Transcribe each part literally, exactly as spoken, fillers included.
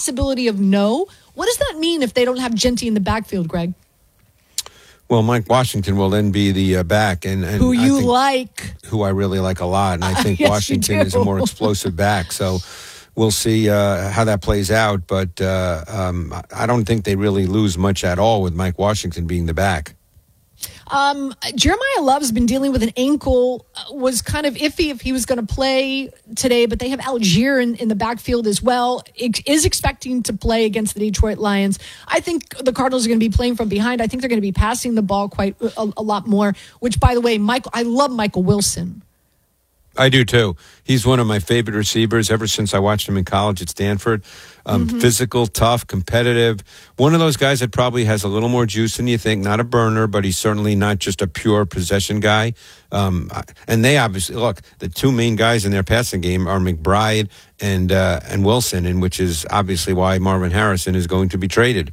possibility of no. What does that mean if they don't have Genty in the backfield, Greg? Well, Mike Washington will then be the uh, back, and, and who you I think, like, who I really like a lot, and I think uh, yes, Washington is a more explosive back. So we'll see uh, how that plays out. But uh, um, I don't think they really lose much at all with Mike Washington being the back. Um, Jeremiah Love's been dealing with an ankle, uh, was kind of iffy if he was going to play today, but they have Algier in, in the backfield as well. It is expecting to play against the Detroit Lions. I think the Cardinals are going to be playing from behind. I think they're going to be passing the ball quite a, a lot more, which, by the way, Michael, I love Michael Wilson. I do, too. He's one of my favorite receivers ever since I watched him in college at Stanford. Um, mm-hmm. Physical, tough, competitive. One of those guys that probably has a little more juice than you think. Not a burner, but he's certainly not just a pure possession guy. Um, and they obviously, look, the two main guys in their passing game are McBride and, uh, and Wilson, and which is obviously why Marvin Harrison is going to be traded.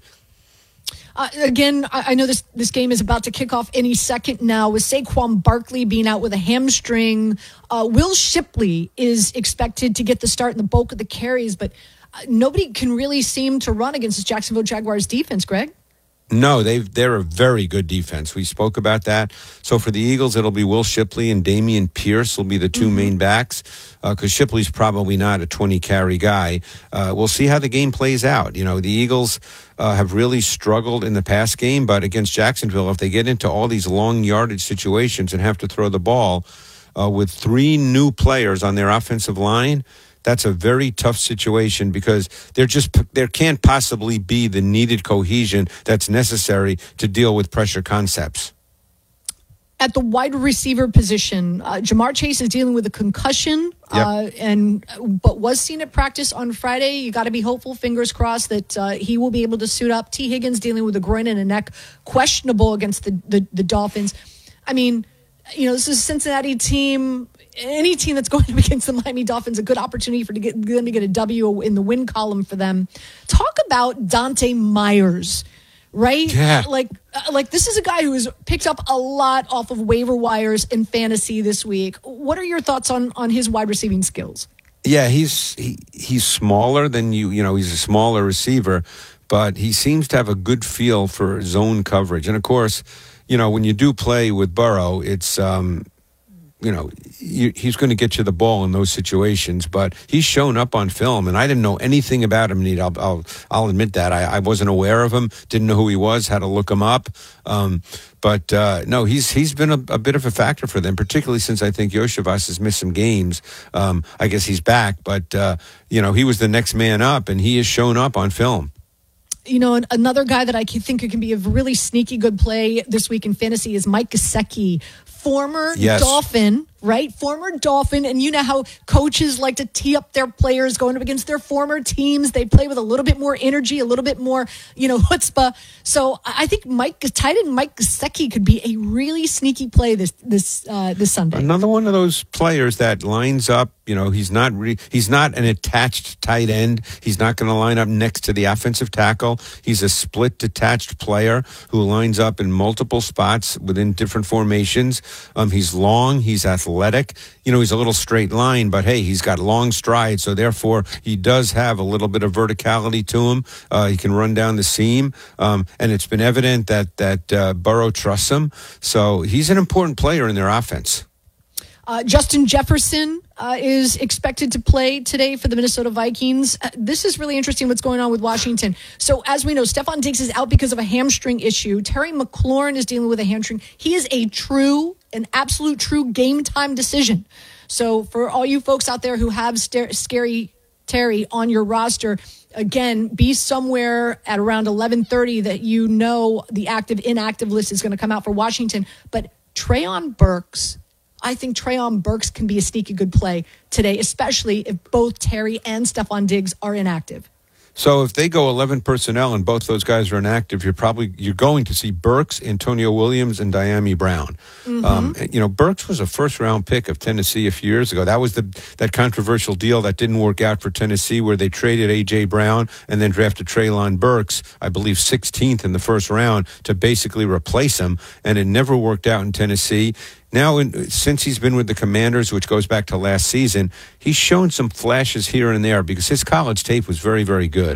Uh, again, I, I know this, this game is about to kick off any second now with Saquon Barkley being out with a hamstring. Uh, Will Shipley is expected to get the start and the bulk of the carries, but uh, nobody can really seem to run against this Jacksonville Jaguars defense, Greg. No, they've, they're a very good defense. We spoke about that. So for the Eagles, it'll be Will Shipley and Dameon Pierce will be the two mm-hmm. main backs because uh, Shipley's probably not a twenty-carry guy. Uh, we'll see how the game plays out. You know, the Eagles uh, have really struggled in the pass game, but against Jacksonville, if they get into all these long yardage situations and have to throw the ball uh, with three new players on their offensive line, that's a very tough situation because there just there can't possibly be the needed cohesion that's necessary to deal with pressure concepts. At the wide receiver position, uh, Jamar Chase is dealing with a concussion, yep. uh, and but was seen at practice on Friday. You got to be hopeful, fingers crossed, that uh, he will be able to suit up. T. Higgins dealing with a groin and a neck, questionable against the, the, the Dolphins. I mean, you know, this is a Cincinnati team. Any team that's going up against the Miami Dolphins, a good opportunity for to get, them to get a W in the win column for them. Talk about Dante Myers, right? Yeah. Like, like this is a guy who has picked up a lot off of waiver wires in fantasy this week. What are your thoughts on, on his wide receiving skills? Yeah, he's he, he's smaller than you. You know, he's a smaller receiver, but he seems to have a good feel for zone coverage. And of course, you know, when you do play with Burrow, it's um, you know, you, he's going to get you the ball in those situations, but he's shown up on film, and I didn't know anything about him. I'll, I'll, I'll admit that. I, I wasn't aware of him, didn't know who he was, had to look him up. Um, but, uh, no, he's he's been a, a bit of a factor for them, particularly since I think Yoshivas has missed some games. Um, I guess he's back, but, uh, you know, he was the next man up, and he has shown up on film. You know, another guy that I think can be a really sneaky good play this week in fantasy is Mike Gesicki, former yes. Dolphin, right? Former Dolphin. And you know how coaches like to tee up their players going up against their former teams. They play with a little bit more energy, a little bit more, you know, chutzpah. So I think Mike, tight end Mike Gesicki could be a really sneaky play this this uh, this Sunday. Another one of those players that lines up. You know, he's not re- he's not an attached tight end. He's not going to line up next to the offensive tackle. He's a split detached player who lines up in multiple spots within different formations. Um, he's long. He's athletic. You know, he's a little straight line, but hey, he's got long strides. So therefore, he does have a little bit of verticality to him. Uh, he can run down the seam, um, and it's been evident that that uh, Burrow trusts him. So he's an important player in their offense. Uh, Justin Jefferson uh, is expected to play today for the Minnesota Vikings. Uh, this is really interesting what's going on with Washington. So as we know, Stephon Diggs is out because of a hamstring issue. Terry McLaurin is dealing with a hamstring. He is a true, an absolute true game time decision. So for all you folks out there who have st- scary Terry on your roster, again, be somewhere at around eleven thirty that you know the active, inactive list is going to come out for Washington. But Treylon Burks, I think Treylon Burks can be a sneaky good play today, especially if both Terry and Stephon Diggs are inactive. So if they go eleven personnel and both those guys are inactive, you're probably you're going to see Burks, Antonio Williams, and Diami Brown. Mm-hmm. Um, you know, Burks was a first round pick of Tennessee a few years ago. That was the that controversial deal that didn't work out for Tennessee, where they traded A J Brown and then drafted Treylon Burks, I believe sixteenth in the first round, to basically replace him, and it never worked out in Tennessee. Now, in, since he's been with the Commanders, which goes back to last season, he's shown some flashes here and there because his college tape was very, very good.